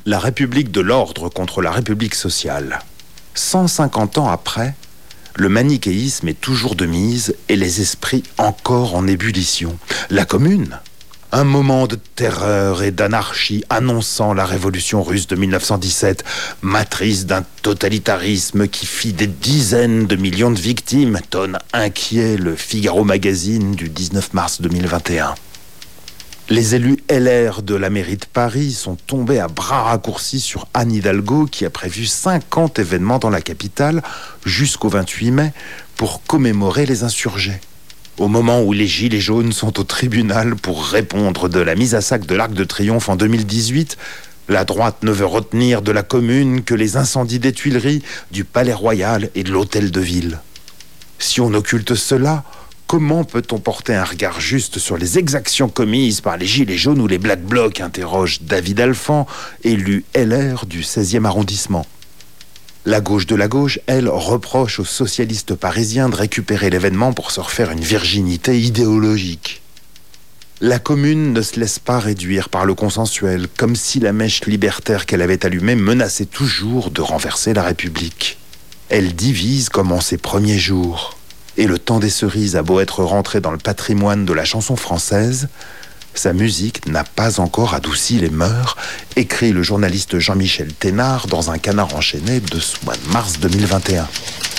La République de l'ordre contre la République sociale. 150 ans après, le manichéisme est toujours de mise et les esprits encore en ébullition. La Commune, un moment de terreur et d'anarchie annonçant la révolution russe de 1917, matrice d'un totalitarisme qui fit des dizaines de millions de victimes, tonne inquiet le Figaro Magazine du 19 mars 2021. Les élus LR de la mairie de Paris sont tombés à bras raccourcis sur Anne Hidalgo qui a prévu 50 événements dans la capitale jusqu'au 28 mai pour commémorer les insurgés. Au moment où les Gilets jaunes sont au tribunal pour répondre de la mise à sac de l'Arc de Triomphe en 2018, la droite ne veut retenir de la Commune que les incendies des Tuileries, du Palais Royal et de l'Hôtel de Ville. Si on occulte cela, comment peut-on porter un regard juste sur les exactions commises par les Gilets jaunes ou les Black Blocs, interroge David Alphand, élu LR du 16e arrondissement. La gauche de la gauche, elle, reproche aux socialistes parisiens de récupérer l'événement pour se refaire une virginité idéologique. La Commune ne se laisse pas réduire par le consensuel, comme si la mèche libertaire qu'elle avait allumée menaçait toujours de renverser la République. Elle divise comme en ses premiers jours. Et le temps des cerises a beau être rentré dans le patrimoine de la chanson française, sa musique n'a pas encore adouci les mœurs, écrit le journaliste Jean-Michel Thénard dans un Canard enchaîné de ce mois de mars 2021.